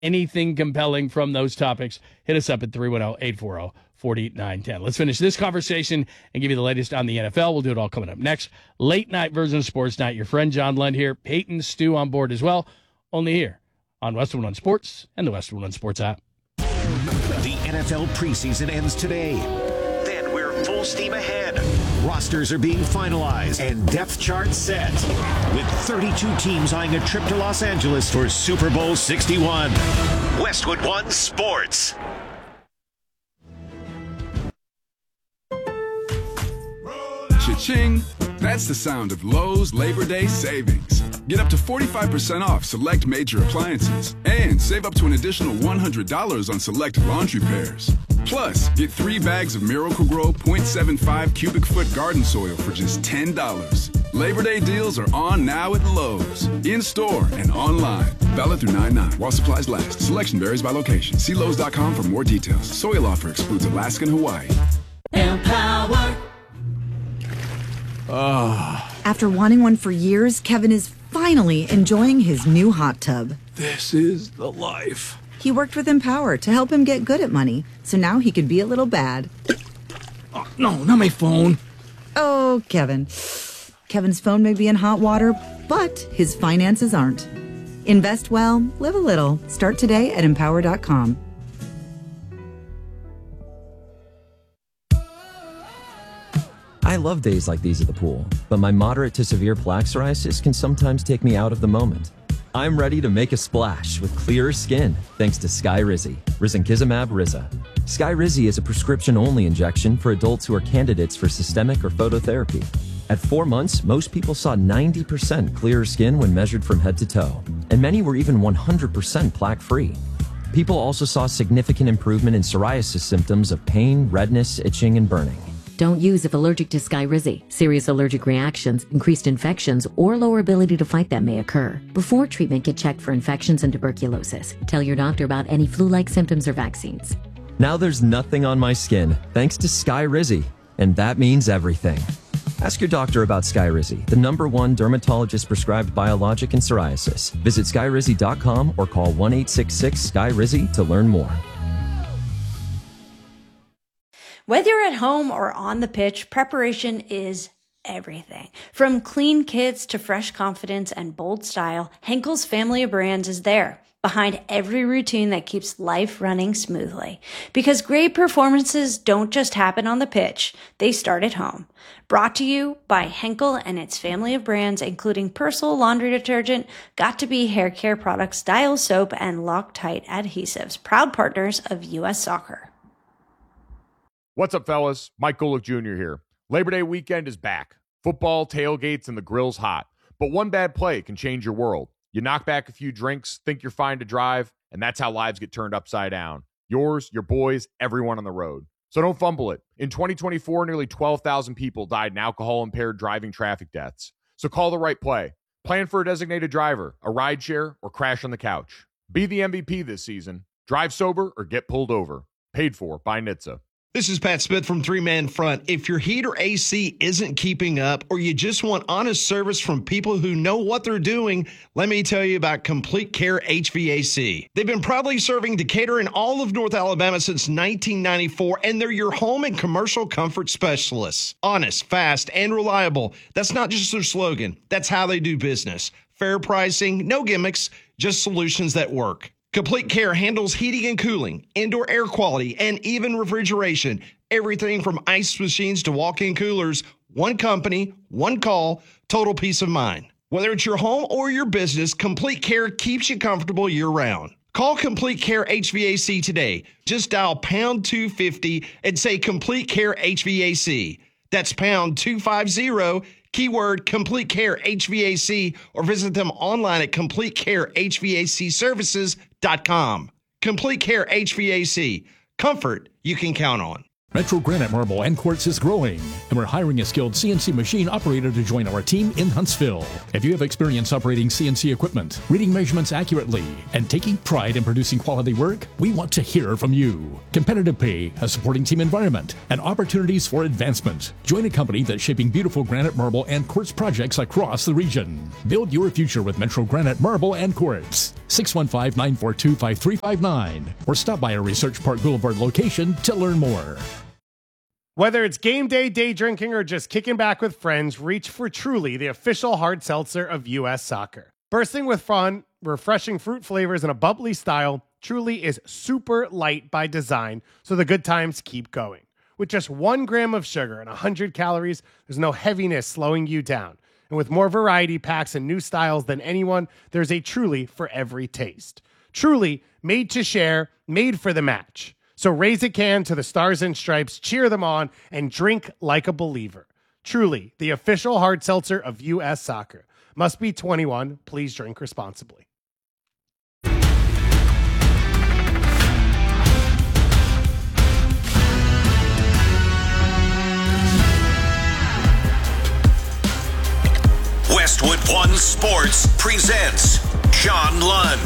anything compelling from those topics, hit us up at 310-840-4910. Let's finish this conversation and give you the latest on the NFL. We'll do it all coming up next. Late night version of Sports Night. Your friend John Lund here. Peyton Stu on board as well. Only here on Westwood One Sports and the Westwood One Sports app. The NFL preseason ends today. Then we're full steam ahead. Rosters are being finalized and depth charts set. With 32 teams eyeing a trip to Los Angeles for Super Bowl 61. Westwood One Sports. Cha-ching! That's the sound of Lowe's Labor Day savings. Get up to 45% off select major appliances and save up to an additional $100 on select laundry pairs. Plus, get 3 bags of Miracle-Gro 0.75 cubic foot garden soil for just $10. Labor Day deals are on now at Lowe's. In-store and online. Valid through 9/9 while supplies last. Selection varies by location. See Lowe's.com for more details. Soil offer excludes Alaska and Hawaii. Empower. After wanting one for years, Kevin is finally enjoying his new hot tub. This is the life. He worked with Empower to help him get good at money, so now he could be a little bad. Oh, no, not my phone. Oh, Kevin. Kevin's phone may be in hot water, but his finances aren't. Invest well, live a little. Start today at Empower.com. I love days like these at the pool, but my moderate to severe plaque psoriasis can sometimes take me out of the moment. I'm ready to make a splash with clearer skin thanks to Skyrizi, Risankizumab Riza. Skyrizi is a prescription-only injection for adults who are candidates for systemic or phototherapy. At 4 months, most people saw 90% clearer skin when measured from head to toe, and many were even 100% plaque-free. People also saw significant improvement in psoriasis symptoms of pain, redness, itching, and burning. Don't use if allergic to Skyrizi. Serious allergic reactions, increased infections, or lower ability to fight them may occur. Before treatment, get checked for infections and tuberculosis. Tell your doctor about any flu-like symptoms or vaccines. Now there's nothing on my skin thanks to Skyrizi, and that means everything. Ask your doctor about Skyrizi, the #1 dermatologist-prescribed biologic in psoriasis. Visit Skyrizi.com or call 1-866-SKYRIZI to learn more. Whether you're at home or on the pitch, preparation is everything. From clean kits to fresh confidence and bold style, Henkel's family of brands is there, behind every routine that keeps life running smoothly. Because great performances don't just happen on the pitch, they start at home. Brought to you by Henkel and its family of brands, including Persil laundry detergent, Got2b hair care products, Dial soap, and Loctite adhesives, proud partners of U.S. Soccer. What's up, fellas? Mike Golick Jr. here. Labor Day weekend is back. Football, tailgates, and the grill's hot. But one bad play can change your world. You knock back a few drinks, think you're fine to drive, and that's how lives get turned upside down. Yours, your boys, everyone on the road. So don't fumble it. In 2024, nearly 12,000 people died in alcohol-impaired driving traffic deaths. So call the right play. Plan for a designated driver, a rideshare, or crash on the couch. Be the MVP this season. Drive sober or get pulled over. Paid for by NHTSA. This is Pat Smith from Three Man Front. If your heat or AC isn't keeping up, or you just want honest service from people who know what they're doing, let me tell you about Complete Care HVAC. They've been proudly serving Decatur and all of North Alabama since 1994, and they're your home and commercial comfort specialists. Honest, fast, and reliable. That's not just their slogan. That's how they do business. Fair pricing, no gimmicks, just solutions that work. Complete Care handles heating and cooling, indoor air quality, and even refrigeration. Everything from ice machines to walk-in coolers. One company, one call, total peace of mind. Whether it's your home or your business, Complete Care keeps you comfortable year-round. Call Complete Care HVAC today. Just dial pound 250 and say Complete Care HVAC. That's pound 250, keyword Complete Care HVAC, or visit them online at CompleteCareHVACservices.com. Complete Care HVAC. Comfort you can count on. Metro Granite Marble and Quartz is growing, and we're hiring a skilled CNC machine operator to join our team in Huntsville. If you have experience operating CNC equipment, reading measurements accurately, and taking pride in producing quality work, we want to hear from you. Competitive pay, a supporting team environment, and opportunities for advancement. Join a company that's shaping beautiful granite, marble, and quartz projects across the region. Build your future with Metro Granite Marble and Quartz. 615-942-5359, or stop by our Research Park Boulevard location to learn more. Whether it's game day, day drinking, or just kicking back with friends, reach for Truly, the official hard seltzer of U.S. Soccer. Bursting with fun, refreshing fruit flavors, and a bubbly style, Truly is super light by design, so the good times keep going. With just 1 gram of sugar and 100 calories, there's no heaviness slowing you down. And with more variety packs and new styles than anyone, there's a Truly for every taste. Truly, made to share, made for the match. So raise a can to the Stars and Stripes, cheer them on, and drink like a believer. Truly, the official hard seltzer of U.S. Soccer. Must be 21. Please drink responsibly. Westwood One Sports presents John Lund.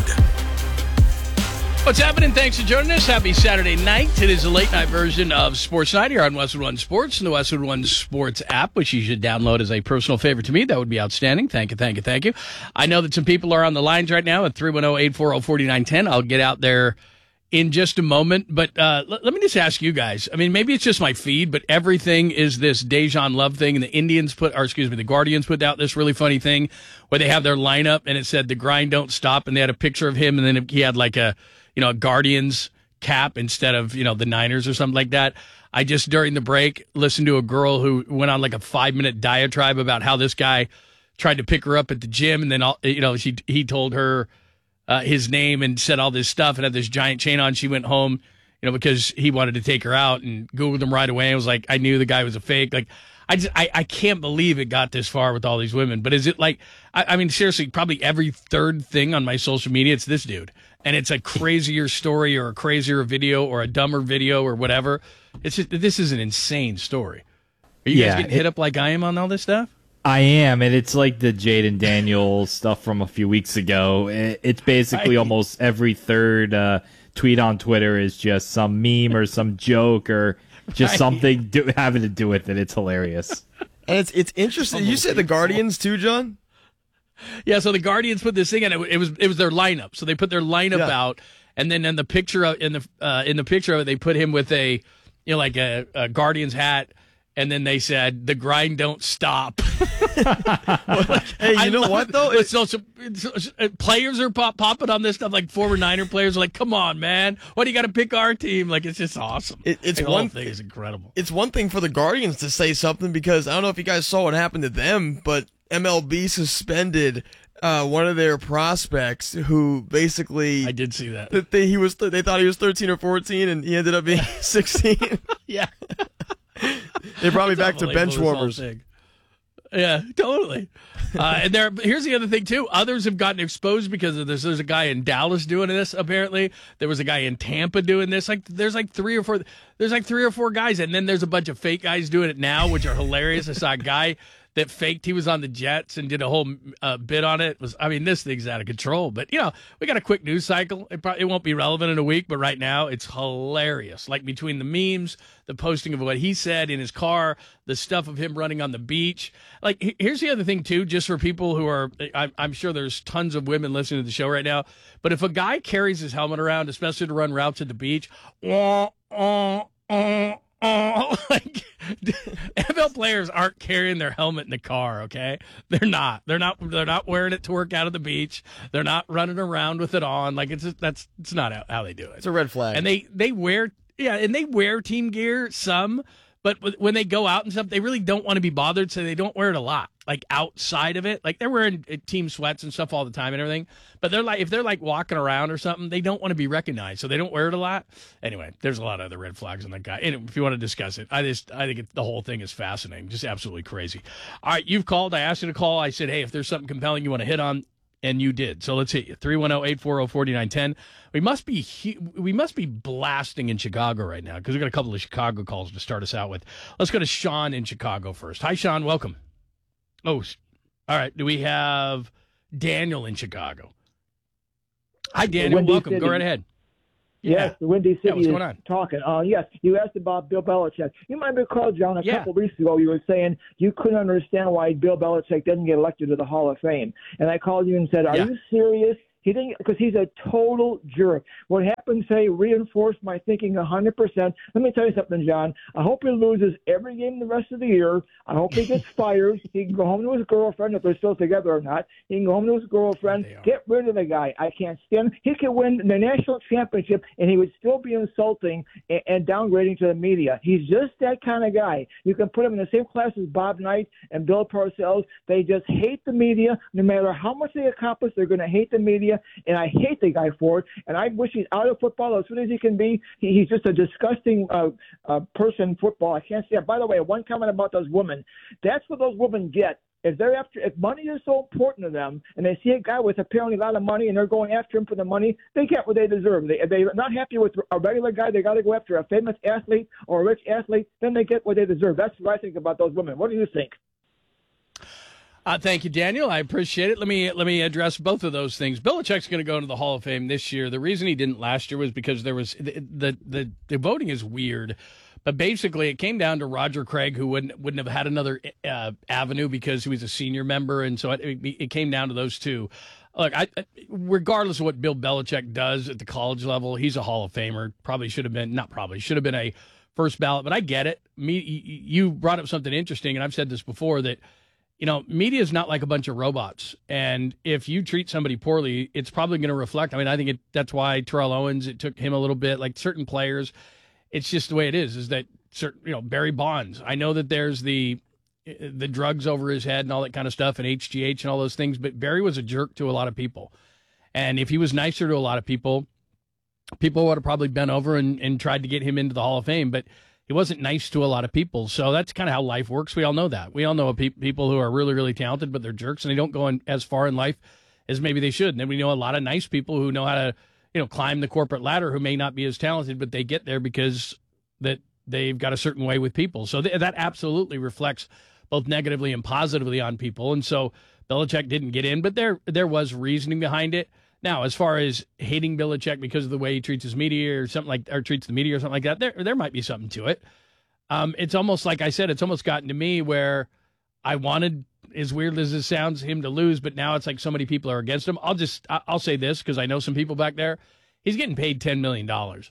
What's happening? Thanks for joining us. Happy Saturday night. It is a late night version of Sports Night here on Westwood One Sports and the Westwood One Sports app, which you should download as a personal favorite to me. That would be outstanding. Thank you, thank you, thank you. I know that some people are on the lines right now at 310-840-4910. I'll get out there in just a moment. But let me just ask you guys. I mean, maybe it's just my feed, but everything is this Dejan Love thing. And the Guardians put out this really funny thing where they have their lineup and it said the grind don't stop. And they had a picture of him and then he had like a Guardians cap instead of, the Niners or something like that. I just, during the break, listened to a girl who went on like a 5-minute diatribe about how this guy tried to pick her up at the gym. And then, he told her his name and said all this stuff and had this giant chain on. She went home, because he wanted to take her out and Googled him right away. And was like, I knew the guy was a fake. Like, I can't believe it got this far with all these women. But is it like, I mean, seriously, probably every third thing on my social media, it's this dude. And it's a crazier story or a crazier video or a dumber video or whatever. This is an insane story. Are you guys getting hit up like I am on all this stuff? I am, and it's like the Jaden Daniels stuff from a few weeks ago. It's basically almost every third tweet on Twitter is just some meme or some joke or just something having to do with it. It's hilarious. And it's interesting. You said the Guardians too, John? Yeah, so the Guardians put this thing in. It was their lineup. So they put their lineup out, and then in the picture of in the picture of it, they put him with a a Guardians hat, and then they said the grind don't stop. Hey, you know what though? Players are popping on this stuff. Like former Niner players are like, "Come on, man! Why do you got to pick our team?" Like it's just awesome. It's the one whole thing is incredible. It's one thing for the Guardians to say something because I don't know if you guys saw what happened to them, but MLB suspended one of their prospects who basically I did see that. They thought he was 13 or 14 and he ended up being 16. Yeah. They brought me back to bench warmers. Yeah, totally. And here's the other thing too. Others have gotten exposed because of this. There's a guy in Dallas doing this. Apparently, there was a guy in Tampa doing this. There's like three or four guys, and then there's a bunch of fake guys doing it now, which are hilarious. I saw a guy that faked he was on the Jets and did a whole bit on it. This thing's out of control. But, we got a quick news cycle. It won't be relevant in a week, but right now it's hilarious. Like between the memes, the posting of what he said in his car, the stuff of him running on the beach. Like, here's the other thing, too, just for people who are – I'm sure there's tons of women listening to the show right now. But if a guy carries his helmet around, especially to run routes at the beach, NFL players aren't carrying their helmet in the car, okay? They're not wearing it to work out at the beach. They're not running around with it on. Like it's not how they do it. It's a red flag. And they wear team gear some, but when they go out and stuff, they really don't want to be bothered, so they don't wear it a lot. Like outside of it, like they're wearing team sweats and stuff all the time and everything. But if they're walking around or something, they don't want to be recognized, so they don't wear it a lot. Anyway, there's a lot of other red flags on that guy. And if you want to discuss it, I think the whole thing is fascinating, just absolutely crazy. All right, you've called. I asked you to call. I said, hey, if there's something compelling you want to hit on and you did. So let's hit you. 310-840-4910. We must be blasting in Chicago right now because we've got a couple of Chicago calls to start us out with. Let's go to Sean in Chicago first. Hi, Sean. Welcome. Oh, all right. Do we have Daniel in Chicago? Hi, Daniel. Windy Welcome. City. Go right ahead. Yes, the Windy City what's is going on? talking. Yes, you asked about Bill Belichick. You might recall, John, a couple weeks ago you were saying you couldn't understand why Bill Belichick didn't get elected to the Hall of Fame. And I called you and said, are you serious? He didn't, because he's a total jerk. What happened today reinforced my thinking 100%. Let me tell you something, John. I hope he loses every game the rest of the year. I hope he gets fired. He can go home to his girlfriend if they're still together or not. He can go home to his girlfriend. Get rid of the guy. I can't stand him. He could win the national championship, and he would still be insulting and downgrading to the media. He's just that kind of guy. You can put him in the same class as Bob Knight and Bill Parcells. They just hate the media. No matter how much they accomplish, they're going to hate the media. And I hate the guy for it, and I wish he's out of football as soon as he can be. He's just a disgusting person in football. I can't say that. By the way, one comment about those women. That's what those women get. If money is so important to them, and they see a guy with apparently a lot of money, and they're going after him for the money, they get what they deserve. If they're not happy with a regular guy, they got to go after a famous athlete or a rich athlete. Then they get what they deserve. That's what I think about those women. What do you think? Thank you, Daniel. I appreciate it. Let me address both of those things. Belichick's going to go into the Hall of Fame this year. The reason he didn't last year was because there was the voting is weird, but basically it came down to Roger Craig, who wouldn't have had another avenue because he was a senior member, and so it came down to those two. Look, regardless of what Bill Belichick does at the college level, he's a Hall of Famer. Should have been a first ballot, but I get it. You brought up something interesting, and I've said this before that. Media is not like a bunch of robots. And if you treat somebody poorly, it's probably going to reflect. I mean, I think that's why Terrell Owens, it took him a little bit, like certain players. It's just the way it is that certain, Barry Bonds. I know that there's the drugs over his head and all that kind of stuff and HGH and all those things, but Barry was a jerk to a lot of people. And if he was nicer to a lot of people would have probably bent over and tried to get him into the Hall of Fame. But he wasn't nice to a lot of people. So that's kind of how life works. We all know that. We all know people who are really, really talented, but they're jerks and they don't go as far in life as maybe they should. And then we know a lot of nice people who know how to, climb the corporate ladder who may not be as talented, but they get there because that they've got a certain way with people. So that absolutely reflects both negatively and positively on people. And so Belichick didn't get in, but there was reasoning behind it. Now, as far as hating Belichick because of the way he treats his media or treats the media or something like that, there might be something to it. It's almost like I said, it's almost gotten to me where I wanted, as weird as this sounds, him to lose, but now it's like so many people are against him. I'll say this because I know some people back there. He's getting paid $10 million.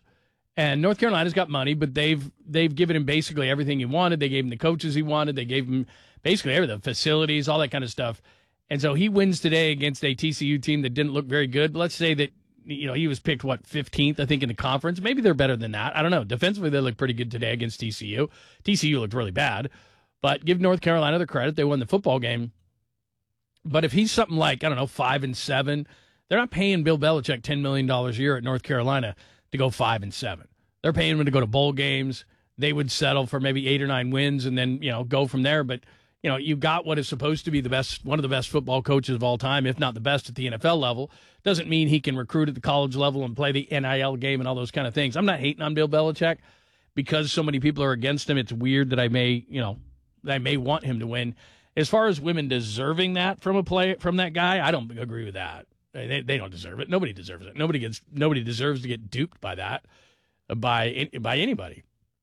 And North Carolina's got money, but they've given him basically everything he wanted. They gave him the coaches he wanted. They gave him basically everything, facilities, all that kind of stuff. And so he wins today against a TCU team that didn't look very good. But let's say that, he was picked, 15th, I think, in the conference. Maybe they're better than that. I don't know. Defensively, they look pretty good today against TCU. TCU looked really bad. But give North Carolina the credit. They won the football game. But if he's something like, 5-7, they're not paying Bill Belichick $10 million a year at North Carolina to go 5-7. They're paying him to go to bowl games. They would settle for maybe 8 or 9 wins and then, go from there. But you got what is supposed to be one of the best football coaches of all time, if not the best at the NFL level. Doesn't mean he can recruit at the college level and play the NIL game and all those kind of things. I'm not hating on Bill Belichick because so many people are against him. It's weird that I may want him to win. As far as women deserving that from that guy, I don't agree with that. They don't deserve it. Nobody deserves it. Nobody deserves to get duped by that by anybody.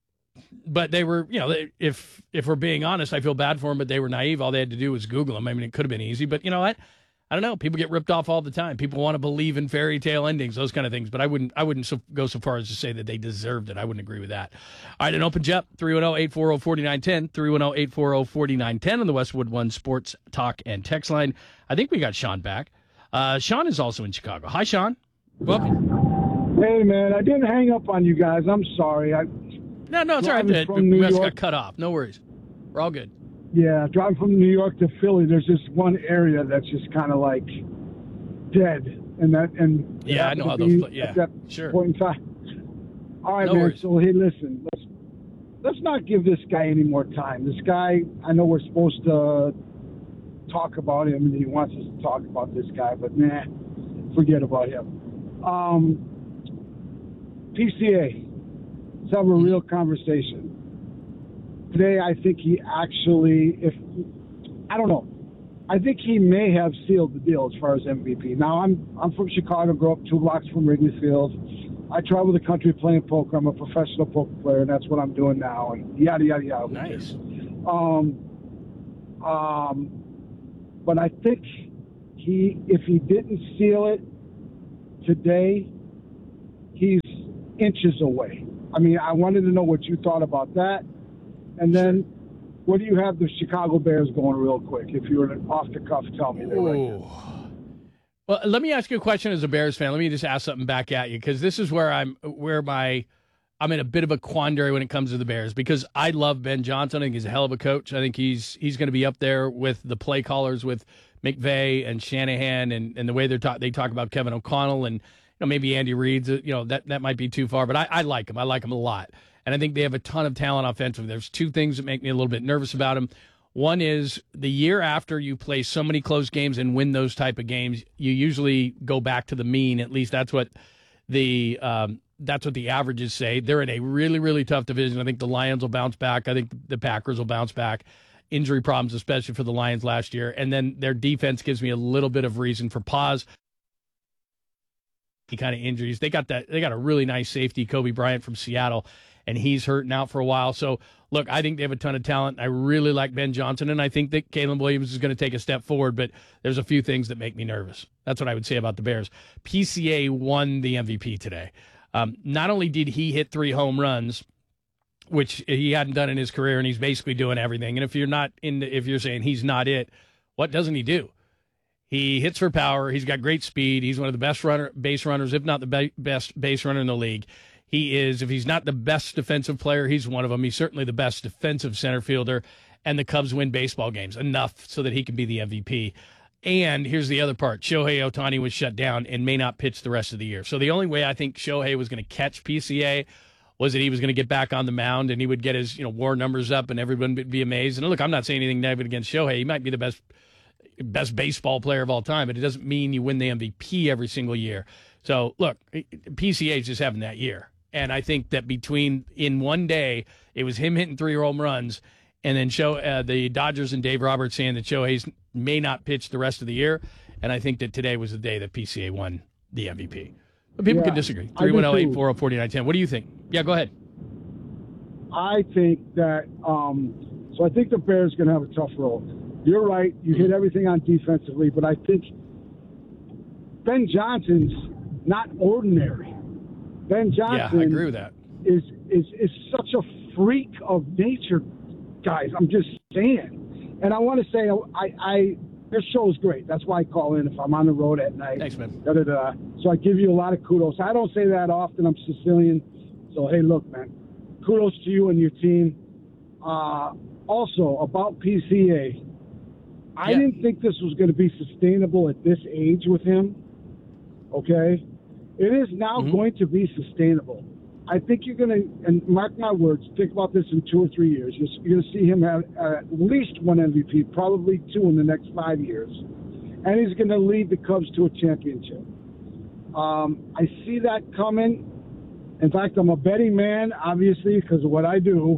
But they were, if we're being honest, I feel bad for them, but they were naive. All they had to do was Google them. I mean, it could have been easy, but you know what? I don't know. People get ripped off all the time. People want to believe in fairy tale endings, those kind of things. But I wouldn't go so far as to say that they deserved it. I wouldn't agree with that. All right, an open jet, 310-840-4910, 310-840-4910 on the Westwood One Sports Talk and Text line. I think we got Sean back. Sean is also in Chicago. Hi, Sean. Welcome. Hey, man, I didn't hang up on you guys. I'm sorry. No, it's all right. We just got cut off. No worries. We're all good. Yeah, driving from New York to Philly, there's this one area that's just kind of like dead. Yeah, I know how those play. Yeah, sure. Point in time. All right, no man. Worries. So, hey, listen. Let's not give this guy any more time. This guy, I know we're supposed to talk about him, and he wants us to talk about this guy, but nah, forget about him. PCA, let's have a real conversation. Today, I think he actually, I think he may have sealed the deal as far as MVP. Now, I'm from Chicago, grew up 2 blocks from Wrigley Field. I travel the country playing poker. I'm a professional poker player, and that's what I'm doing now, and yada, yada, yada. Nice. But I think if he didn't seal it today, he's inches away. I mean, I wanted to know what you thought about that. And then, what do you have the Chicago Bears going real quick? If you were off the cuff, tell me. Well, let me ask you a question as a Bears fan. Let me just ask something back at you, because this is where I'm in a bit of a quandary when it comes to the Bears, because I love Ben Johnson. I think he's a hell of a coach. I think he's going to be up there with the play callers with McVay and Shanahan and the way they talk about Kevin O'Connell and maybe Andy Reid's. That might be too far, but I like him. I like him a lot. And I think they have a ton of talent offensively. There's 2 things that make me a little bit nervous about him. One is the year after you play so many close games and win those type of games, you usually go back to the mean. At least that's what the averages say. They're in a really, really tough division. I think the Lions will bounce back. I think the Packers will bounce back. Injury problems, especially for the Lions last year. And then their defense gives me a little bit of reason for pause. Kind of injuries. They got a really nice safety, Kobe Bryant from Seattle, and he's hurting out for a while. So, look, I think they have a ton of talent. I really like Ben Johnson, and I think that Caleb Williams is going to take a step forward, but there's a few things that make me nervous. That's what I would say about the Bears. PCA won the MVP today. Not only did he hit 3 home runs, which he hadn't done in his career, and he's basically doing everything. And if you're saying he's not it, what doesn't he do? He hits for power. He's got great speed. He's one of the best base runners, if not the best base runner in the league. He is, if he's not the best defensive player, he's one of them. He's certainly the best defensive center fielder, and the Cubs win baseball games enough so that he can be the MVP. And here's the other part. Shohei Ohtani was shut down and may not pitch the rest of the year. So the only way I think Shohei was going to catch PCA was that he was going to get back on the mound and he would get his WAR numbers up and everyone would be amazed. And look, I'm not saying anything negative against Shohei. He might be the best baseball player of all time, but it doesn't mean you win the MVP every single year. So, look, PCA is just having that year. And I think that in one day, it was him hitting 3 home runs and then the Dodgers and Dave Roberts saying that Shohei may not pitch the rest of the year. And I think that today was the day that PCA won the MVP. But people can disagree. 310-840-4910. What do you think? Yeah, go ahead. I think that so I think the Bears are going to have a tough road. You're right. You hit everything on defensively, but I think Ben Johnson's not ordinary. Ben Johnson, I agree with that. Is such a freak of nature, guys. I'm just saying. And I want to say, this show is great. That's why I call in if I'm on the road at night. Thanks, man. So I give you a lot of kudos. I don't say that often. I'm Sicilian. So, hey, look, man, kudos to you and your team. Also, about PCA, I didn't think this was going to be sustainable at this age with him. Okay? It is now going to be sustainable. I think you're going to, and mark my words, think about this in 2 or 3 years. You're going to see him have at least 1 MVP, probably 2 in the next 5 years. And he's going to lead the Cubs to a championship. I see that coming. In fact, I'm a betting man, obviously, because of what I do.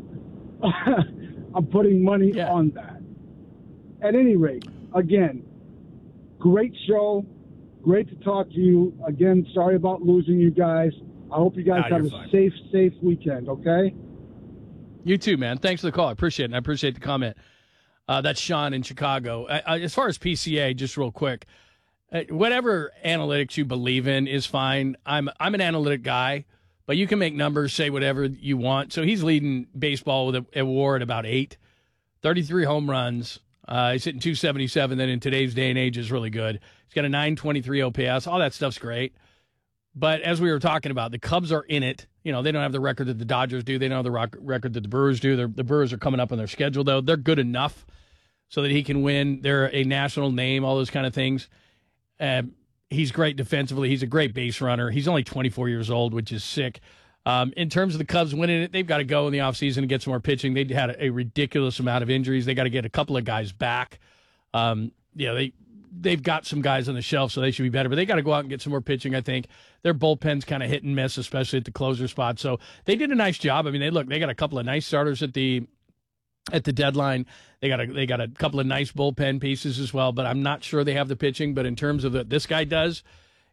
I'm putting money on that. At any rate, again, great show. Great to talk to you. Again, sorry about losing you guys. I hope you guys have a safe weekend, okay? You too, man. Thanks for the call. I appreciate it, and I appreciate the comment. That's Sean in Chicago. As far as PCA, just real quick, whatever analytics you believe in is fine. I'm an analytic guy, but you can make numbers, say whatever you want. So he's leading baseball with a WAR at about 8, 33 home runs. He's hitting 277. That in today's day and age is really good. He's got a 923 OPS. All that stuff's great. But as we were talking about, the Cubs are in it. They don't have the record that the Dodgers do. They don't have the record that the Brewers do. The Brewers are coming up on their schedule, though. They're good enough so that he can win. They're a national name, all those kind of things. He's great defensively. He's a great base runner. He's only 24 years old, which is sick. In terms of the Cubs winning it, they've got to go in the offseason and get some more pitching. They had a ridiculous amount of injuries. They got to get a couple of guys back. they've got some guys on the shelf, so they should be better. But they got to go out and get some more pitching, I think. Their bullpen's kind of hit and miss, especially at the closer spot. So they did a nice job. I mean, they got a couple of nice starters at the deadline. They got a couple of nice bullpen pieces as well, but I'm not sure they have the pitching. But in terms of what this guy does,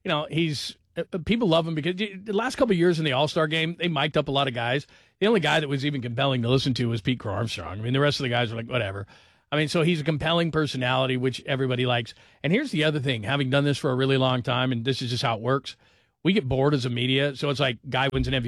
people love him because the last couple of years in the All-Star game, they mic'd up a lot of guys. The only guy that was even compelling to listen to was Pete Crow Armstrong. I mean, the rest of the guys were like, whatever. I mean, so he's a compelling personality, which everybody likes. And here's the other thing, having done this for a really long time, and this is just how it works, we get bored as a media. So it's like, guy wins an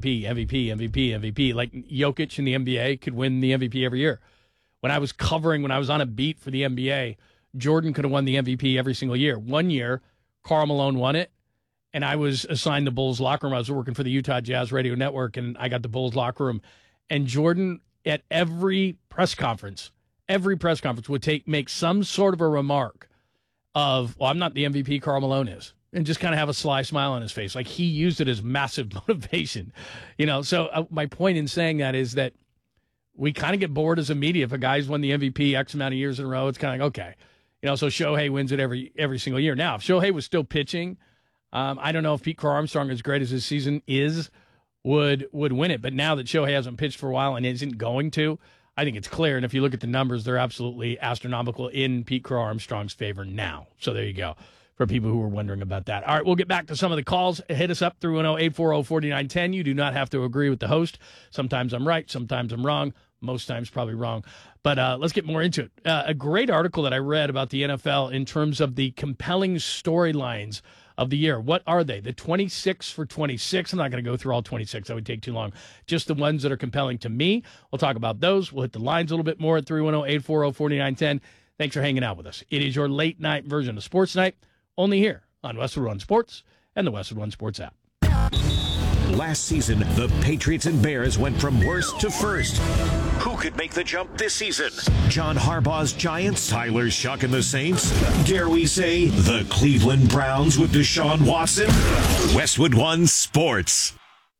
MVP. Like Jokic in the NBA could win the MVP every year. When I was on a beat for the NBA, Jordan could have won the MVP every single year. One year, Karl Malone won it, and I was assigned the Bulls locker room. I was working for the Utah Jazz Radio Network, and I got the Bulls locker room. And Jordan, at every press conference would make some sort of a remark of, well, I'm not the MVP, Karl Malone is, and just kind of have a sly smile on his face. Like he used it as massive motivation, So my point in saying that is that we kind of get bored as a media. If a guy's won the MVP X amount of years in a row, it's kind of like, okay. So Shohei wins it every single year. Now, if Shohei was still pitching, I don't know if Pete Crow Armstrong, as great as his season is, would win it. But now that Shohei hasn't pitched for a while and isn't going to, I think it's clear. And if you look at the numbers, they're absolutely astronomical in Pete Crow Armstrong's favor now. So there you go for people who were wondering about that. All right, we'll get back to some of the calls. Hit us up through 840-4910. You do not have to agree with the host. Sometimes I'm right. Sometimes I'm wrong. Most times probably wrong. But let's get more into it. A great article that I read about the NFL in terms of the compelling storylines of the year. What are they? The 26 for 26. I'm not going to go through all 26. That would take too long. Just the ones that are compelling to me. We'll talk about those. We'll hit the lines a little bit more at 310-840-4910. Thanks for hanging out with us. It is your late night version of Sports Night, only here on Westwood One Sports and the Westwood One Sports app. Last season, the Patriots and Bears went from worst to first. Who could make the jump this season? John Harbaugh's Giants, Tyler Shuck and the Saints? Dare we say the Cleveland Browns with Deshaun Watson? Westwood One Sports.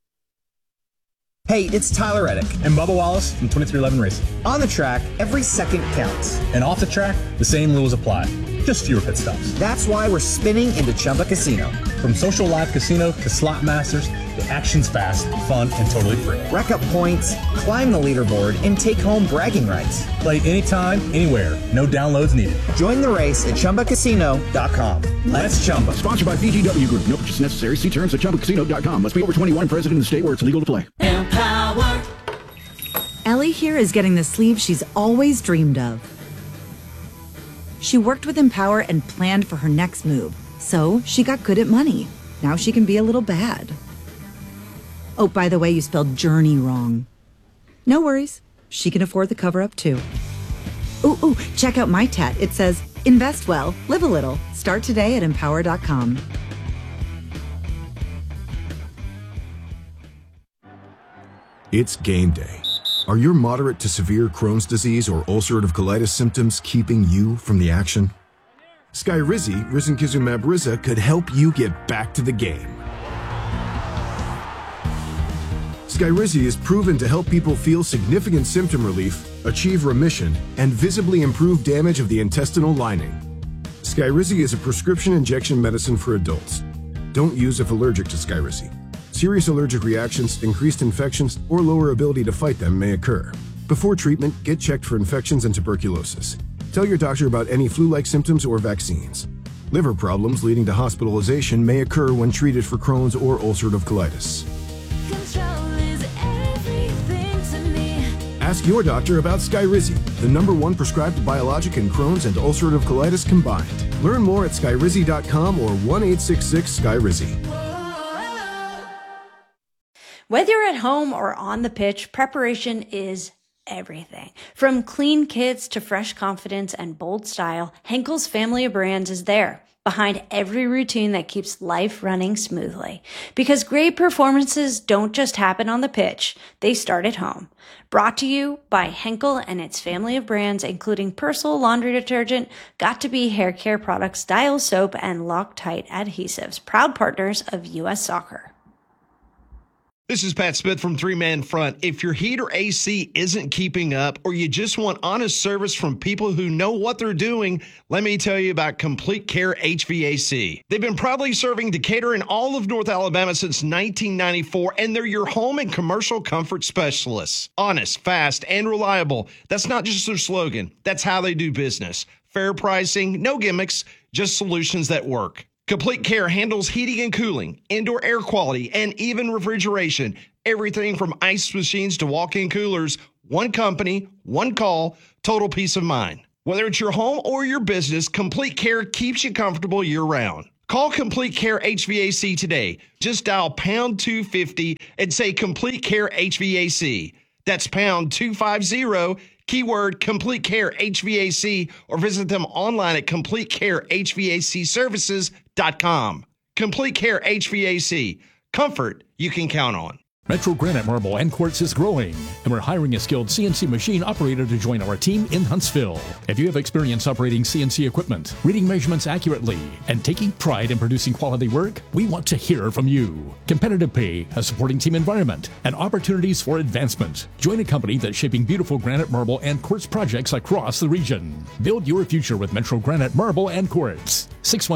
Hey, it's Tyler Reddick and Bubba Wallace from 2311 Racing. On the track, every second counts. And off the track, the same rules apply. Just fewer pit stops. That's why we're spinning into Chumba Casino. From social live casino to slot masters, the action's fast, fun, and totally free. Rack up points, climb the leaderboard, and take home bragging rights. Play anytime, anywhere. No downloads needed. Join the race at ChumbaCasino.com. Let's Chumba. Sponsored by VGW Group. No purchase necessary. See terms at ChumbaCasino.com. Must be over 21 present in the state where it's legal to play. Empower. Ellie here is getting the sleeve she's always dreamed of. She worked with Empower and planned for her next move. So she got good at money. Now she can be a little bad. Oh, by the way, you spelled journey wrong. No worries. She can afford the cover-up, too. Ooh, check out my tat. It says, invest well, live a little. Start today at empower.com. It's game day. Are your moderate to severe Crohn's disease or ulcerative colitis symptoms keeping you from the action? Skyrizi, risankizumab Riza, could help you get back to the game. Skyrizi is proven to help people feel significant symptom relief, achieve remission, and visibly improve damage of the intestinal lining. Skyrizi is a prescription injection medicine for adults. Don't use if allergic to Skyrizi. Serious allergic reactions, increased infections, or lower ability to fight them may occur. Before treatment, get checked for infections and tuberculosis. Tell your doctor about any flu-like symptoms or vaccines. Liver problems leading to hospitalization may occur when treated for Crohn's or ulcerative colitis. Ask your doctor about Skyrizi, the #1 prescribed biologic in Crohn's and ulcerative colitis combined. Learn more at skyrizi.com or 1-866-SKYRIZI. Whether you're at home or on the pitch, preparation is everything. From clean kits to fresh confidence and bold style, Henkel's family of brands is there, behind every routine that keeps life running smoothly. Because great performances don't just happen on the pitch, they start at home. Brought to you by Henkel and its family of brands, including Persil laundry detergent, Got2b hair care products, Dial soap, and Loctite adhesives, proud partners of U.S. Soccer. This is Pat Smith from Three Man Front. If your heat or AC isn't keeping up, or you just want honest service from people who know what they're doing, let me tell you about Complete Care HVAC. They've been proudly serving Decatur and all of North Alabama since 1994, and they're your home and commercial comfort specialists. Honest, fast, and reliable. That's not just their slogan. That's how they do business. Fair pricing, no gimmicks, just solutions that work. Complete Care handles heating and cooling, indoor air quality, and even refrigeration. Everything from ice machines to walk-in coolers. One company, one call, total peace of mind. Whether it's your home or your business, Complete Care keeps you comfortable year-round. Call Complete Care HVAC today. Just dial pound 250 and say Complete Care HVAC. That's pound 250, keyword Complete Care HVAC, or visit them online at CompleteCareHVACServices.com. Complete Care HVAC. Comfort you can count on. Metro Granite Marble and Quartz is growing, and we're hiring a skilled CNC machine operator to join our team in Huntsville. If you have experience operating CNC equipment, reading measurements accurately, and taking pride in producing quality work, we want to hear from you. Competitive pay, a supporting team environment, and opportunities for advancement. Join a company that's shaping beautiful granite, marble, and quartz projects across the region. Build your future with Metro Granite Marble and Quartz.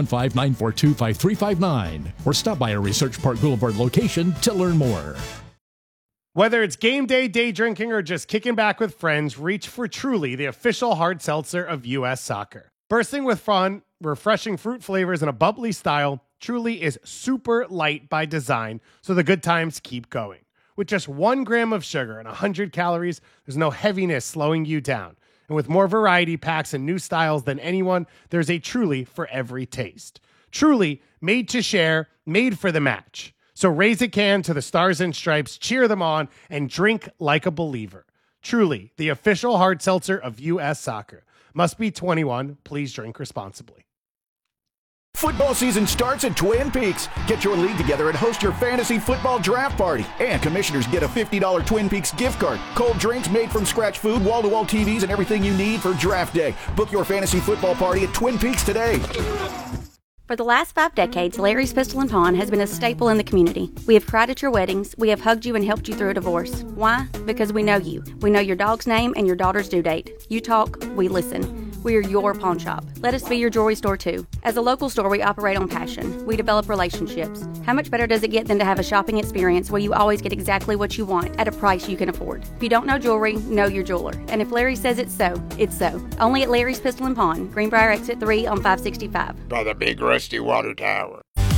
615-942-5359, or stop by our Research Park Boulevard location to learn more. Whether it's game day, day drinking, or just kicking back with friends, reach for Truly, the official hard seltzer of U.S. Soccer. Bursting with fun, refreshing fruit flavors, and a bubbly style, Truly is super light by design, so the good times keep going. With just 1 gram of sugar and 100 calories, there's no heaviness slowing you down. And with more variety packs and new styles than anyone, there's a Truly for every taste. Truly, made to share, made for the match. So raise a can to the Stars and Stripes, cheer them on, and drink like a believer. Truly, the official hard seltzer of U.S. Soccer. Must be 21. Please drink responsibly. Football season starts at Twin Peaks. Get your league together and host your fantasy football draft party. And commissioners get a $50 Twin Peaks gift card. Cold drinks, made from scratch food, wall-to-wall TVs, and everything you need for draft day. Book your fantasy football party at Twin Peaks today. For the last 5 decades, Larry's Pistol and Pawn has been a staple in the community. We have cried at your weddings. We have hugged you and helped you through a divorce. Why? Because we know you. We know your dog's name and your daughter's due date. You talk, we listen. We are your pawn shop. Let us be your jewelry store too. As a local store, we operate on passion. We develop relationships. How much better does it get than to have a shopping experience where you always get exactly what you want at a price you can afford? If you don't know jewelry, know your jeweler. And if Larry says it's so, it's so. Only at Larry's Pistol and Pawn, Greenbrier Exit 3 on 565. By the big rusty water tower.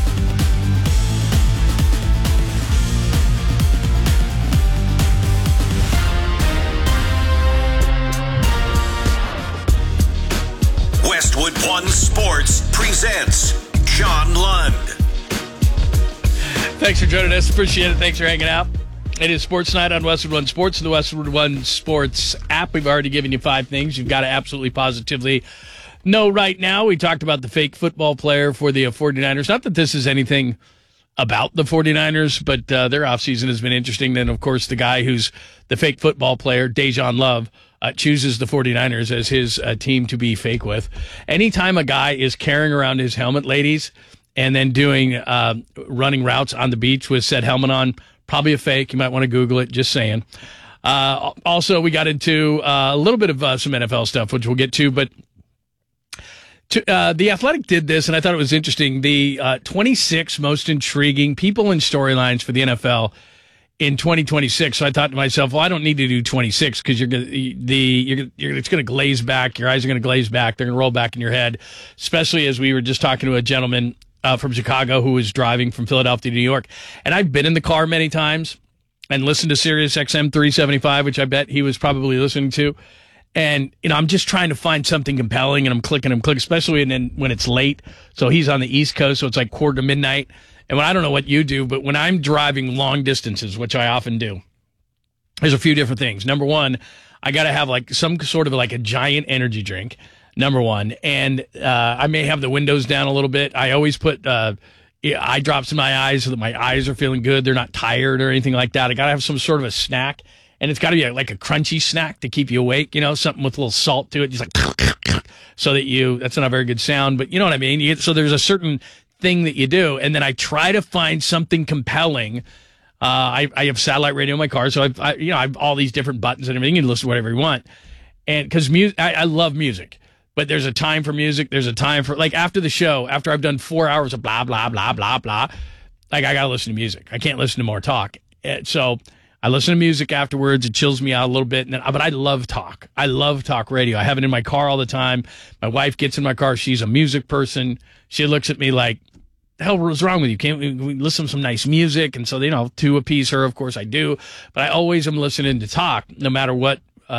Westwood One Sports presents John Lund. Thanks for joining us. Appreciate it. Thanks for hanging out. It is Sports Night on Westwood One Sports and the Westwood One Sports app. We've already given you 5 things you've got to absolutely positively know right now. We talked about the fake football player for the 49ers. Not that this is anything about the 49ers, but their offseason has been interesting. Then, of course, the guy who's the fake football player, Dejan Love, chooses the 49ers as his team to be fake with. Anytime a guy is carrying around his helmet, ladies, and then doing running routes on the beach with said helmet on, probably a fake. You might want to Google it, just saying. Also, we got into a little bit of some NFL stuff, which we'll get to, but The Athletic did this, and I thought it was interesting. The 26 most intriguing people and storylines for the NFL in 2026. So I thought to myself, well, I don't need to do 26 because it's going to glaze back. Your eyes are going to glaze back. They're going to roll back in your head, especially as we were just talking to a gentleman from Chicago who was driving from Philadelphia to New York. And I've been in the car many times and listened to Sirius XM 375, which I bet he was probably listening to. And, I'm just trying to find something compelling, and I'm clicking, especially when it's late. So he's on the East Coast, so it's like 12:45. And I don't know what you do, but when I'm driving long distances, which I often do, there's a few different things. Number one, I got to have some sort of a giant energy drink, number one. And I may have the windows down a little bit. I always put eye drops in my eyes so that my eyes are feeling good. They're not tired or anything like that. I got to have some sort of a snack. And it's got to be like a crunchy snack to keep you awake, something with a little salt to it, just so that that's not a very good sound, but you know what I mean? So there's a certain thing that you do, and then I try to find something compelling I have satellite radio in my car, so I have all these different buttons and everything. You can listen to whatever you want. And because I love music, but there's a time for music. There's a time for, like, after the show, after I've done 4 hours of blah, blah, blah, blah, blah, like, I got to listen to music. I can't listen to more talk. So I listen to music afterwards. It chills me out a little bit. But I love talk. I love talk radio. I have it in my car all the time. My wife gets in my car. She's a music person. She looks at me like, the hell was wrong with you? Can't we listen to some nice music? And so, to appease her, of course I do. But I always am listening to talk, no matter what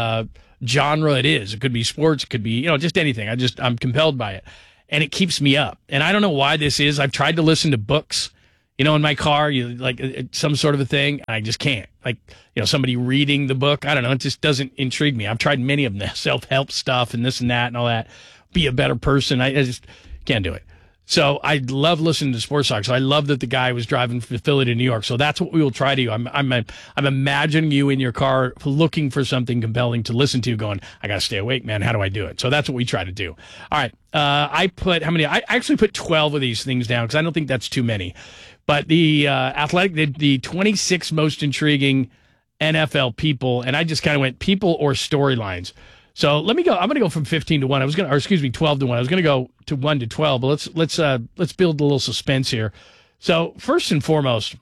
genre it is. It could be sports. It could be, just anything. I'm compelled by it. And it keeps me up. And I don't know why this is. I've tried to listen to books, in my car, some sort of a thing. And I just can't. Like, somebody reading the book. I don't know. It just doesn't intrigue me. I've tried many of them, self-help stuff and this and that and all that. Be a better person. I just can't do it. So I love listening to sports talk. So I love that the guy was driving from Philly to New York. So that's what we will try to do. I'm imagining you in your car looking for something compelling to listen to, going, I got to stay awake, man. How do I do it? So that's what we try to do. All right. I actually put 12 of these things down because I don't think that's too many. But the Athletic, the 26 most intriguing NFL people, and I just kind of went people or storylines. So let me go. I'm going to go from 15 to 1. 12 to 1. I was going to go to 1 to 12, but let's build a little suspense here. So first and foremost,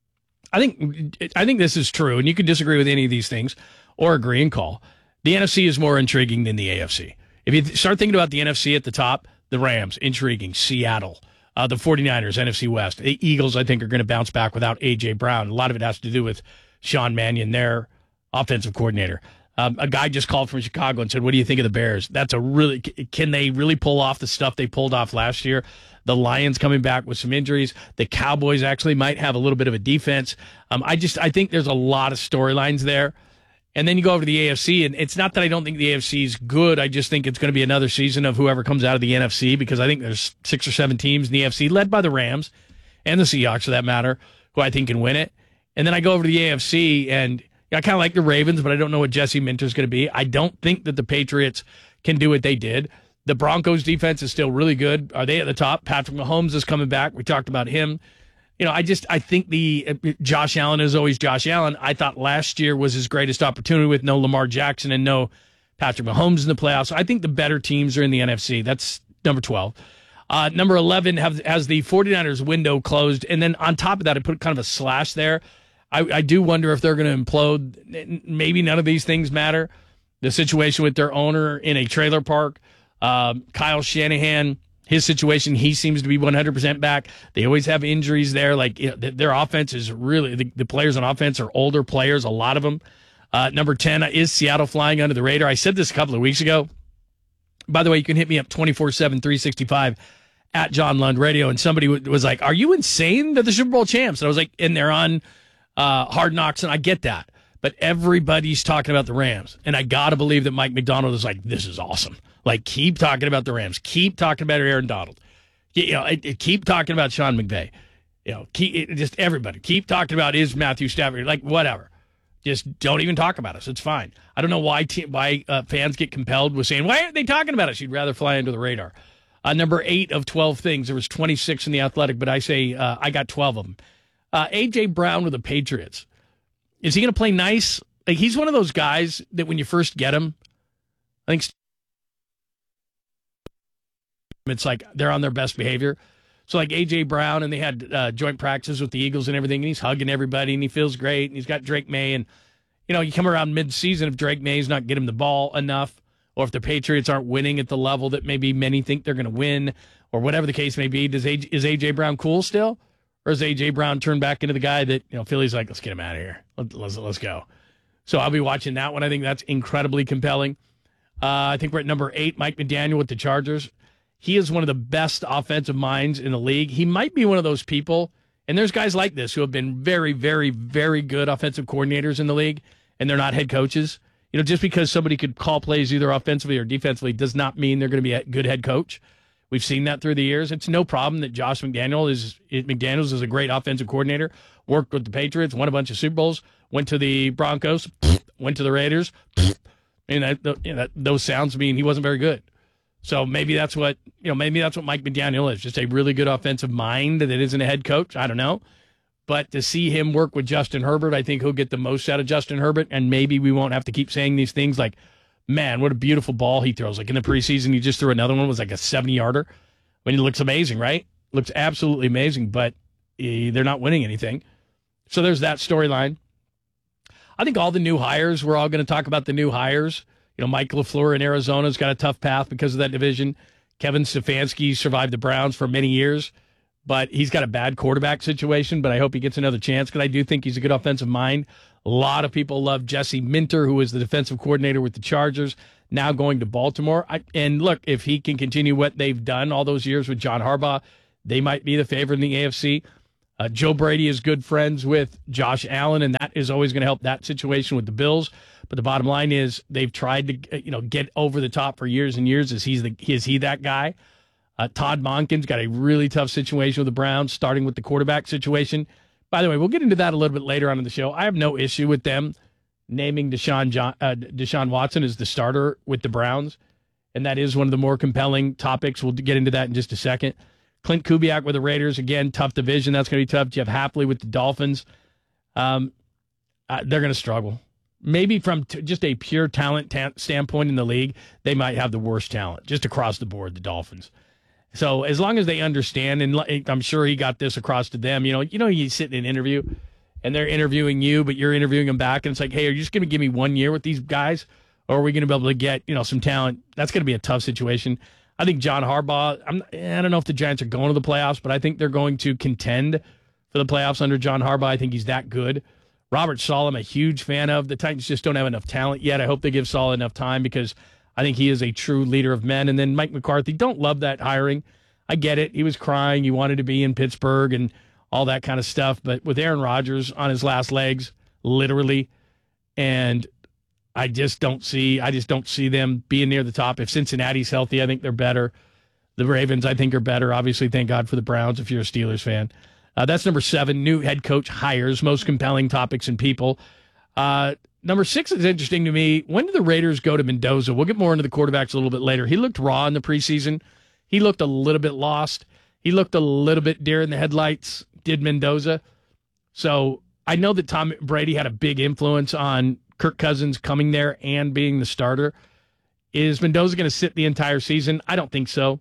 I think this is true, and you can disagree with any of these things or agree and call. The NFC is more intriguing than the AFC. If you start thinking about the NFC at the top, the Rams, intriguing. Seattle, the 49ers, NFC West. The Eagles, I think, are going to bounce back without A.J. Brown. A lot of it has to do with Sean Mannion, their offensive coordinator. A guy just called from Chicago and said, what do you think of the Bears? Can they really pull off the stuff they pulled off last year? The Lions coming back with some injuries. The Cowboys actually might have a little bit of a defense. I think there's a lot of storylines there. And then you go over to the AFC, and it's not that I don't think the AFC is good. I just think it's going to be another season of whoever comes out of the NFC, because I think there's 6 or 7 teams in the AFC, led by the Rams and the Seahawks, for that matter, who I think can win it. And then I go over to the AFC, and I kind of like the Ravens, but I don't know what Jesse Minter's going to be. I don't think that the Patriots can do what they did. The Broncos defense is still really good. Are they at the top? Patrick Mahomes is coming back. We talked about him. I think Josh Allen is always Josh Allen. I thought last year was his greatest opportunity with no Lamar Jackson and no Patrick Mahomes in the playoffs. So I think the better teams are in the NFC. That's number 12. Number 11 has the 49ers window closed. And then on top of that, I put kind of a slash there. I do wonder if they're going to implode. Maybe none of these things matter. The situation with their owner in a trailer park, Kyle Shanahan, his situation, he seems to be 100% back. They always have injuries there. Their offense is really, the players on offense are older players, a lot of them. Number 10 is Seattle flying under the radar. I said this a couple of weeks ago. By the way, you can hit me up 24/7, 365 at John Lund Radio. And somebody was like, are you insane? They're the Super Bowl champs. And I was like, and they're on Hard Knocks, and I get that. But everybody's talking about the Rams. And I got to believe that Mike McDonald is like, this is awesome. Keep talking about the Rams. Keep talking about Aaron Donald. Keep talking about Sean McVay. Just everybody. Keep talking about is Matthew Stafford. Whatever. Just don't even talk about us. It's fine. I don't know why fans get compelled with saying, why aren't they talking about us? You'd rather fly under the radar. Number 8 of 12 things. There was 26 in the Athletic, but I say I got 12 of them. A.J. Brown with the Patriots. Is he going to play nice? He's one of those guys that when you first get him, I think it's like they're on their best behavior. So A.J. Brown, and they had joint practices with the Eagles and everything, and he's hugging everybody, and he feels great, and he's got Drake May. And, you come around mid-season, if Drake May's not getting him the ball enough, or if the Patriots aren't winning at the level that maybe many think they're going to win, or whatever the case may be, is A.J. Brown cool still? Or is A.J. Brown turned back into the guy that, Philly's like, let's get him out of here. Let's go. So I'll be watching that one. I think that's incredibly compelling. I think we're at number 8, Mike McDaniel with the Chargers. He is one of the best offensive minds in the league. He might be one of those people, and there's guys like this who have been very, very, very good offensive coordinators in the league, and they're not head coaches. Just because somebody could call plays either offensively or defensively does not mean they're going to be a good head coach. We've seen that through the years. It's no problem that Josh McDaniels is a great offensive coordinator, worked with the Patriots, won a bunch of Super Bowls, went to the Broncos, went to the Raiders. Those sounds mean he wasn't very good. So maybe that's what Mike McDaniel is, just a really good offensive mind that isn't a head coach. I don't know. But to see him work with Justin Herbert, I think he'll get the most out of Justin Herbert, and maybe we won't have to keep saying these things like, man, what a beautiful ball he throws. Like in the preseason, he just threw another one. It was like a 70-yarder. When he looks amazing, right? Looks absolutely amazing, but they're not winning anything. So there's that storyline. I think all the new hires, we're all going to talk about the new hires. Mike LaFleur in Arizona's got a tough path because of that division. Kevin Stefanski survived the Browns for many years, but he's got a bad quarterback situation, but I hope he gets another chance because I do think he's a good offensive mind. A lot of people love Jesse Minter, who was the defensive coordinator with the Chargers, now going to Baltimore. And look, if he can continue what they've done all those years with John Harbaugh, they might be the favorite in the AFC. Joe Brady is good friends with Josh Allen, and that is always going to help that situation with the Bills. But the bottom line is they've tried to get over the top for years and years. Is he that guy? Todd Monken's got a really tough situation with the Browns, starting with the quarterback situation. By the way, we'll get into that a little bit later on in the show. I have no issue with them naming Deshaun Watson as the starter with the Browns, and that is one of the more compelling topics. We'll get into that in just a second. Clint Kubiak with the Raiders, again, tough division. That's going to be tough. Jeff Hapley with the Dolphins. They're going to struggle. Maybe from just a pure talent standpoint in the league, they might have the worst talent, just across the board, the Dolphins. So as long as they understand, and I'm sure he got this across to them, you sit in an interview, and they're interviewing you, but you're interviewing them back, and it's like, hey, are you just going to give me 1 year with these guys, or are we going to be able to get some talent? That's going to be a tough situation. I think John Harbaugh, I don't know if the Giants are going to the playoffs, but I think they're going to contend for the playoffs under John Harbaugh. I think he's that good. Robert Saleh, I'm a huge fan of. The Titans just don't have enough talent yet. I hope they give Saleh enough time because I think he is a true leader of men. And then Mike McCarthy, don't love that hiring. I get it. He was crying. He wanted to be in Pittsburgh and all that kind of stuff. But with Aaron Rodgers on his last legs, literally, and I just don't see them being near the top. If Cincinnati's healthy, I think they're better. The Ravens, I think, are better. Obviously, thank God for the Browns if you're a Steelers fan. That's number 7, new head coach hires, most compelling topics and people. Number 6 is interesting to me. When did the Raiders go to Mendoza? We'll get more into the quarterbacks a little bit later. He looked raw in the preseason. He looked a little bit lost. He looked a little bit deer in the headlights, did Mendoza. So I know that Tom Brady had a big influence on Kirk Cousins coming there and being the starter. Is Mendoza going to sit the entire season? I don't think so.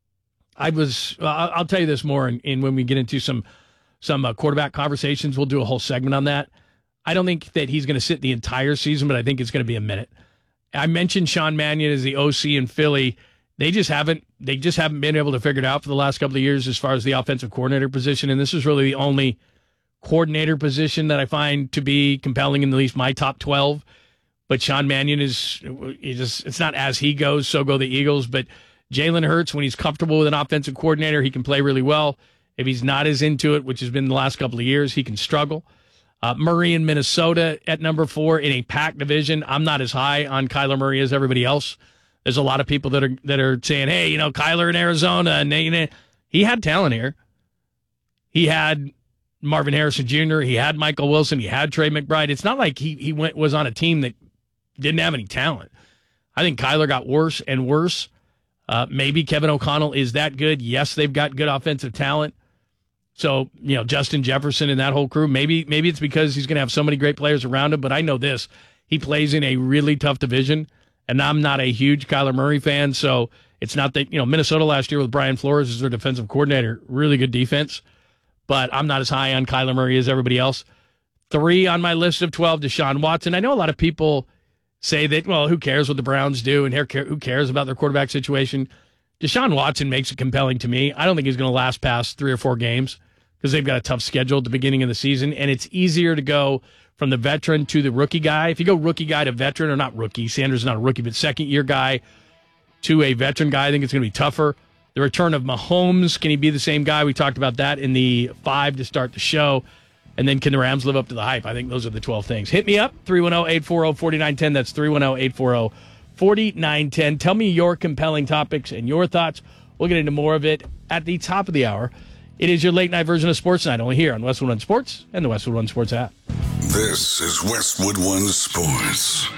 I'll tell you this more in when we get into some quarterback conversations. We'll do a whole segment on that. I don't think that he's going to sit the entire season, but I think it's going to be a minute. I mentioned Sean Mannion as the OC in Philly. They just haven't been able to figure it out for the last couple of years as far as the offensive coordinator position, and this is really the only coordinator position that I find to be compelling in at least my top 12. But Sean Mannion it's not as he goes, so go the Eagles. But Jalen Hurts, when he's comfortable with an offensive coordinator, he can play really well. If he's not as into it, which has been the last couple of years, he can struggle. Murray in Minnesota at number 4 in a packed division. I'm not as high on Kyler Murray as everybody else. There's a lot of people that are saying, hey, Kyler in Arizona, and he had talent here. He had Marvin Harrison Jr., he had Michael Wilson, he had Trey McBride. It's not like he was on a team that didn't have any talent. I think Kyler got worse and worse. Maybe Kevin O'Connell is that good. Yes, they've got good offensive talent. So, Justin Jefferson and that whole crew, maybe it's because he's going to have so many great players around him, but I know this. He plays in a really tough division, and I'm not a huge Kyler Murray fan, so it's not that, Minnesota last year with Brian Flores as their defensive coordinator, really good defense, but I'm not as high on Kyler Murray as everybody else. 3 on my list of 12, Deshaun Watson. I know a lot of people say that, well, who cares what the Browns do and who cares about their quarterback situation. Deshaun Watson makes it compelling to me. I don't think he's going to last past 3 or 4 games because they've got a tough schedule at the beginning of the season, and it's easier to go from the veteran to the rookie guy. If you go rookie guy to veteran, or not rookie, Sanders is not a rookie, but second-year guy to a veteran guy, I think it's going to be tougher. The return of Mahomes, can he be the same guy? We talked about that in the 5 to start the show. And then can the Rams live up to the hype? I think those are the 12 things. Hit me up, 310-840-4910. That's 310-840-4910. Tell me your compelling topics and your thoughts. We'll get into more of it at the top of the hour. It is your late-night version of Sports Night, only here on Westwood One Sports and the Westwood One Sports app. This is Westwood One Sports.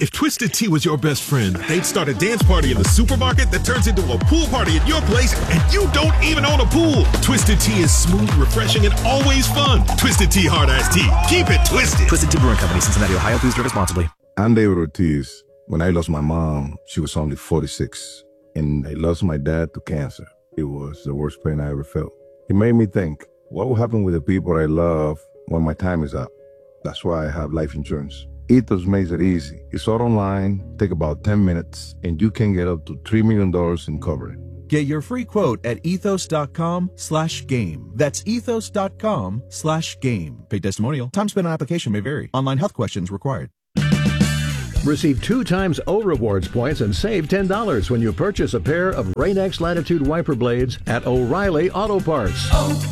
If Twisted Tea was your best friend, they'd start a dance party in the supermarket that turns into a pool party at your place, and you don't even own a pool. Twisted Tea is smooth, refreshing, and always fun. Twisted Tea Hard Iced Tea. Keep it twisted. Twisted Tea Brewing Company, Cincinnati, Ohio. Please drink responsibly. I'm David Ortiz. When I lost my mom, she was only 46, and I lost my dad to cancer. It was the worst pain I ever felt. It made me think, what will happen with the people I love when my time is up? That's why I have life insurance. Ethos makes it easy. It's all online, take about 10 minutes, and you can get up to $3 million in coverage. Get your free quote at ethos.com/game. That's ethos.com/game. Paid testimonial. Time spent on application may vary. Online health questions required. Receive 2 times O Rewards points and save $10 when you purchase a pair of Rain-X Latitude wiper blades at O'Reilly Auto Parts.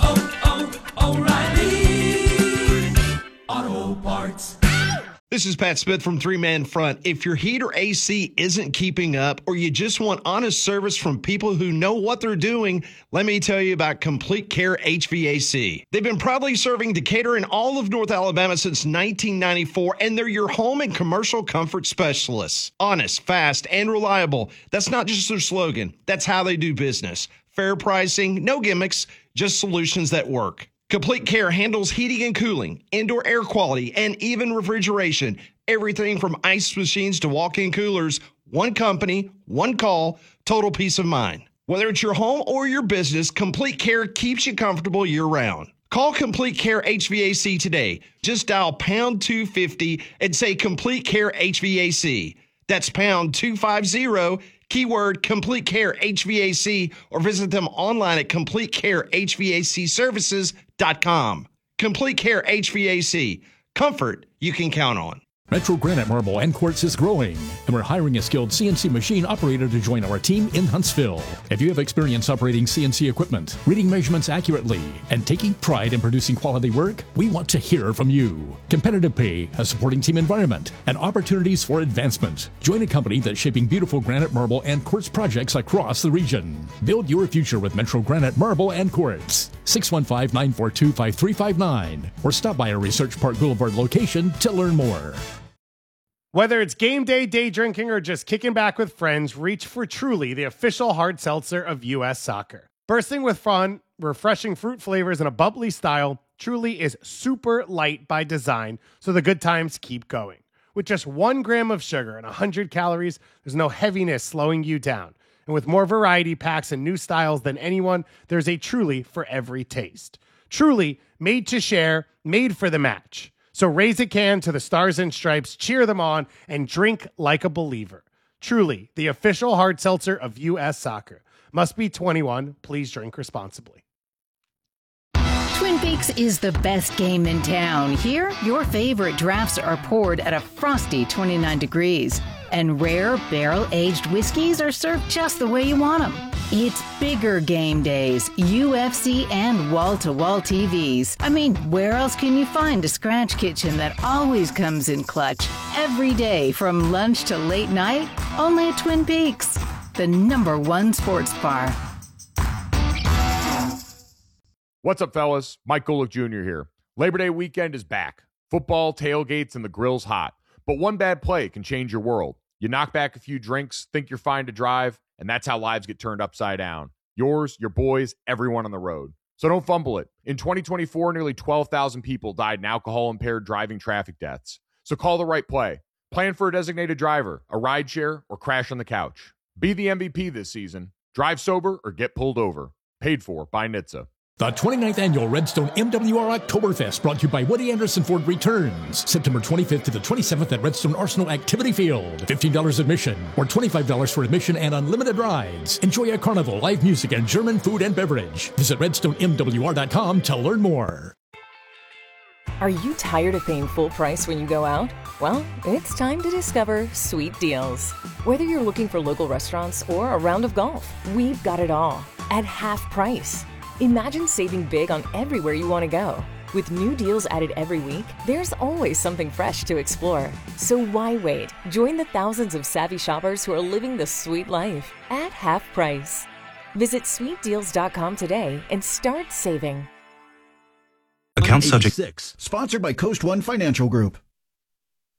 O'Reilly Auto Parts. This is Pat Smith from Three Man Front. If your heat or AC isn't keeping up, or you just want honest service from people who know what they're doing, let me tell you about Complete Care HVAC. They've been proudly serving Decatur and all of North Alabama since 1994, and they're your home and commercial comfort specialists. Honest, fast, and reliable. That's not just their slogan. That's how they do business. Fair pricing, no gimmicks, just solutions that work. Complete Care handles heating and cooling, indoor air quality, and even refrigeration. Everything from ice machines to walk-in coolers. One company, one call, total peace of mind. Whether it's your home or your business, Complete Care keeps you comfortable year-round. Call Complete Care HVAC today. Just dial pound 250 and say Complete Care HVAC. That's pound 250, keyword Complete Care HVAC, or visit them online at CompleteCareHVACservices.com. Complete Care HVAC. Comfort you can count on. Metro Granite Marble and Quartz is growing, and we're hiring a skilled CNC machine operator to join our team in Huntsville. If you have experience operating CNC equipment, reading measurements accurately, and taking pride in producing quality work, we want to hear from you. Competitive pay, a supporting team environment, and opportunities for advancement. Join a company that's shaping beautiful granite, marble, and quartz projects across the region. Build your future with Metro Granite Marble and Quartz. 615-942-5359, or stop by our Research Park Boulevard location to learn more. Whether it's game day, day drinking, or just kicking back with friends, reach for Truly, the official hard seltzer of U.S. soccer. Bursting with fun, refreshing fruit flavors, and a bubbly style, Truly is super light by design, so the good times keep going. With just 1 gram of sugar and 100 calories, there's no heaviness slowing you down. And with more variety packs and new styles than anyone, there's a Truly for every taste. Truly, made to share, made for the match. So raise a can to the Stars and Stripes, cheer them on, and drink like a believer. Truly, the official hard seltzer of U.S. soccer. Must be 21. Please drink responsibly. Twin Peaks is the best game in town. Here, your favorite drafts are poured at a frosty 29 degrees. And rare barrel-aged whiskeys are served just the way you want them. It's bigger game days, UFC, and wall-to-wall TVs. I mean, where else can you find a scratch kitchen that always comes in clutch? Every day, from lunch to late night, only at Twin Peaks, the #1 sports bar. What's up, fellas? Mike Golick Jr. here. Labor Day weekend is back. Football, tailgates, and the grill's hot. But one bad play can change your world. You knock back a few drinks, think you're fine to drive, and that's how lives get turned upside down. Yours, your boys, everyone on the road. So don't fumble it. In 2024, nearly 12,000 people died in alcohol-impaired driving traffic deaths. So call the right play. Plan for a designated driver, a rideshare, or crash on the couch. Be the MVP this season. Drive sober or get pulled over. Paid for by NHTSA. The 29th Annual Redstone MWR Oktoberfest, brought to you by Woody Anderson Ford, returns September 25th to the 27th at Redstone Arsenal Activity Field. $15 admission or $25 for admission and unlimited rides. Enjoy a carnival, live music, and German food and beverage. Visit redstonemwr.com to learn more. Are you tired of paying full price when you go out? Well, it's time to discover Sweet Deals. Whether you're looking for local restaurants or a round of golf, we've got it all at half price. Imagine saving big on everywhere you want to go. With new deals added every week, there's always something fresh to explore. So why wait? Join the thousands of savvy shoppers who are living the sweet life at half price. Visit sweetdeals.com today and start saving. Account subject. 86, sponsored by Coast One Financial Group.